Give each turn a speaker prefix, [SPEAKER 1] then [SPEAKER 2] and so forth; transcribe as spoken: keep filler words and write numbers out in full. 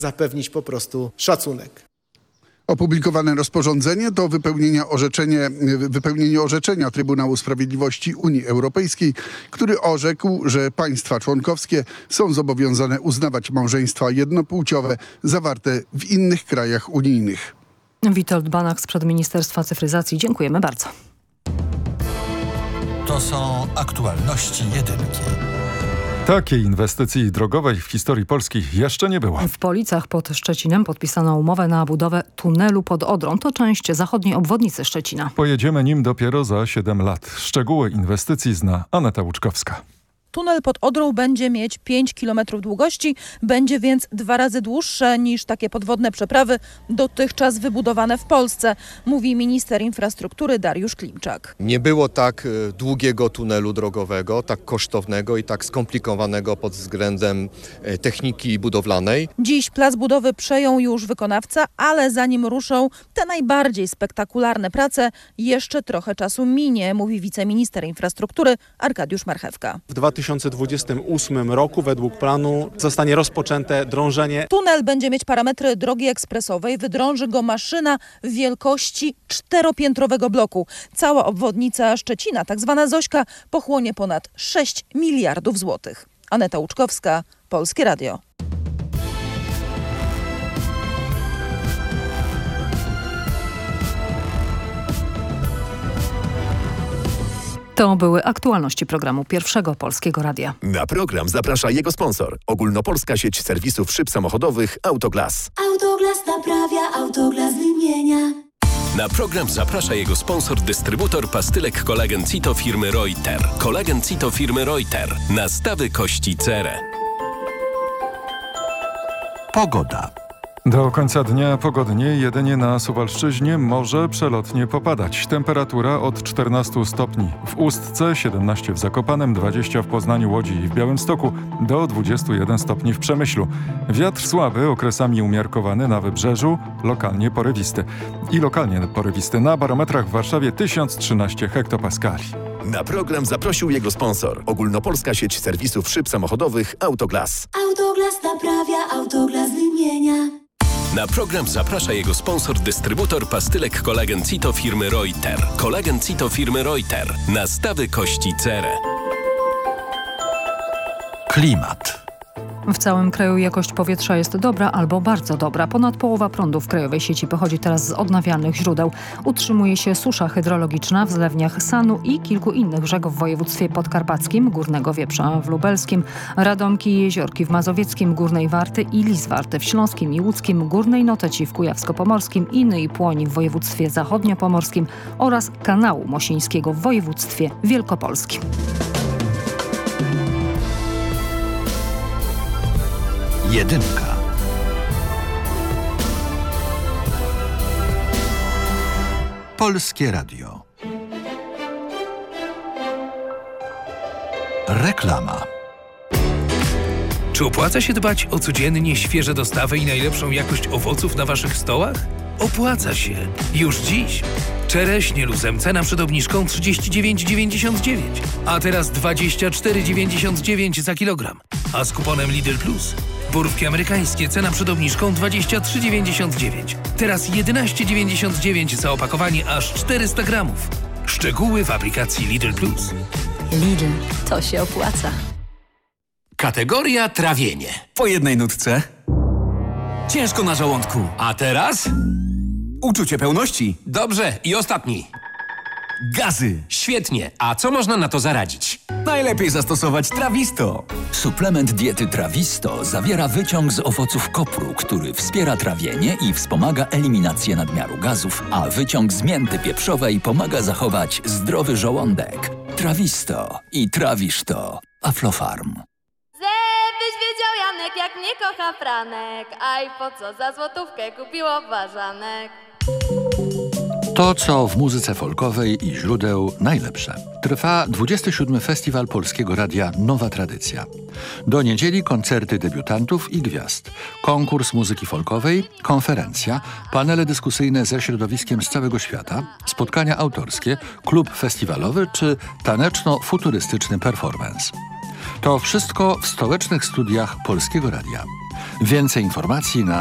[SPEAKER 1] zapewnić po prostu szacunek.
[SPEAKER 2] Opublikowane rozporządzenie to wypełnienie, orzeczenie, wypełnienie orzeczenia Trybunału Sprawiedliwości Unii Europejskiej, który orzekł, że państwa członkowskie są zobowiązane uznawać małżeństwa jednopłciowe zawarte w innych krajach unijnych.
[SPEAKER 3] Witold Banach sprzed Ministerstwa Cyfryzacji. Dziękujemy bardzo.
[SPEAKER 4] To są aktualności jedynki.
[SPEAKER 5] Takiej inwestycji drogowej w historii Polski jeszcze nie było.
[SPEAKER 3] W Policach pod Szczecinem podpisano umowę na budowę tunelu pod Odrą. To część zachodniej obwodnicy Szczecina.
[SPEAKER 5] Pojedziemy nim dopiero za siedem lat. Szczegóły inwestycji zna Aneta Łuczkowska.
[SPEAKER 6] Tunel pod Odrą będzie mieć pięć kilometrów długości, będzie więc dwa razy dłuższe niż takie podwodne przeprawy dotychczas wybudowane w Polsce, mówi minister infrastruktury Dariusz Klimczak.
[SPEAKER 7] Nie było tak długiego tunelu drogowego, tak kosztownego i tak skomplikowanego pod względem techniki budowlanej.
[SPEAKER 6] Dziś plac budowy przejął już wykonawca, ale zanim ruszą te najbardziej spektakularne prace, jeszcze trochę czasu minie, mówi wiceminister infrastruktury Arkadiusz Marchewka.
[SPEAKER 8] W dwa tysiące dwudziestym ósmym roku według planu zostanie rozpoczęte drążenie.
[SPEAKER 6] Tunel będzie mieć parametry drogi ekspresowej. Wydrąży go maszyna w wielkości czteropiętrowego bloku. Cała obwodnica Szczecina, tak zwana Zośka, pochłonie ponad sześć miliardów złotych. Aneta Łuczkowska, Polskie Radio.
[SPEAKER 3] To były aktualności programu Pierwszego Polskiego Radia.
[SPEAKER 9] Na program zaprasza jego sponsor. Ogólnopolska sieć serwisów szyb samochodowych Autoglas.
[SPEAKER 10] Autoglas naprawia, Autoglas wymienia.
[SPEAKER 9] Na program zaprasza jego sponsor, dystrybutor pastylek Kolagen Cito firmy Reuter. Kolagen Cito firmy Reuter. Nastawy kości cerę.
[SPEAKER 4] Pogoda.
[SPEAKER 5] Do końca dnia pogodnie, jedynie na Suwalszczyźnie może przelotnie popadać. Temperatura od czternastu stopni w Ustce, siedemnaście w Zakopanem, dwadzieścia w Poznaniu, Łodzi i w Białymstoku, do dwudziestu jeden stopni w Przemyślu. Wiatr słaby, okresami umiarkowany na wybrzeżu, lokalnie porywisty. I lokalnie porywisty na barometrach w Warszawie tysiąc trzynaście hektopaskali.
[SPEAKER 9] Na program zaprosił jego sponsor. Ogólnopolska sieć serwisów szyb samochodowych Autoglas.
[SPEAKER 10] Autoglas naprawia, Autoglas wymienia.
[SPEAKER 9] Na program zaprasza jego sponsor, dystrybutor pastylek Kolagen Cito firmy Reuter. Kolagen Cito firmy Reuter. Nastawy kości cerę.
[SPEAKER 4] Klimat.
[SPEAKER 3] W całym kraju jakość powietrza jest dobra albo bardzo dobra. Ponad połowa prądu w krajowej sieci pochodzi teraz z odnawialnych źródeł. Utrzymuje się susza hydrologiczna w zlewniach Sanu i kilku innych rzek w województwie podkarpackim, Górnego Wieprza w lubelskim, Radomki i Jeziorki w mazowieckim, Górnej Warty i Lizwarty w śląskim i łódzkim, Górnej Noteci w kujawsko-pomorskim, Iny i Płoni w województwie zachodniopomorskim oraz Kanału Mosińskiego w województwie wielkopolskim.
[SPEAKER 4] Jedynka. Polskie Radio. Reklama.
[SPEAKER 11] Czy opłaca się dbać o codziennie świeże dostawy i najlepszą jakość owoców na waszych stołach? Opłaca się. Już dziś. Czereśnie luzem cena przed obniżką trzydzieści dziewięć dziewięćdziesiąt dziewięć, a teraz dwadzieścia cztery dziewięćdziesiąt dziewięć za kilogram. A z kuponem Lidl Plus borówki amerykańskie cena przed obniżką dwadzieścia trzy dziewięćdziesiąt dziewięć. Teraz jedenaście dziewięćdziesiąt dziewięć za opakowanie aż czterysta gramów. Szczegóły w aplikacji Lidl Plus.
[SPEAKER 3] Lidl, to się opłaca.
[SPEAKER 12] Kategoria trawienie. Po jednej nutce. Ciężko na żołądku. A teraz? Uczucie pełności. Dobrze. I ostatni. Gazy. Świetnie. A co można na to zaradzić? Najlepiej zastosować Trawisto.
[SPEAKER 13] Suplement diety Trawisto zawiera wyciąg z owoców kopru, który wspiera trawienie i wspomaga eliminację nadmiaru gazów, a wyciąg z mięty pieprzowej pomaga zachować zdrowy żołądek. Trawisto i trawisz to. Aflofarm.
[SPEAKER 14] Żebyś wiedział, Janek, jak mnie kocha Franek. Aj, po co za złotówkę kupiło ważanek.
[SPEAKER 15] To, co w muzyce folkowej i źródeł najlepsze. Trwa dwudziesty siódmy Festiwal Polskiego Radia Nowa Tradycja. Do niedzieli koncerty debiutantów i gwiazd, konkurs muzyki folkowej, konferencja, panele dyskusyjne ze środowiskiem z całego świata, spotkania autorskie, klub festiwalowy czy taneczno-futurystyczny performance. To wszystko w stołecznych studiach Polskiego Radia. Więcej informacji na